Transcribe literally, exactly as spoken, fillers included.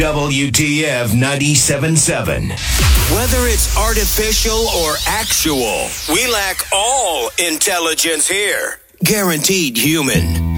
W T F ninety-seven point seven. Whether it's artificial or actual, we lack all intelligence here. Guaranteed human.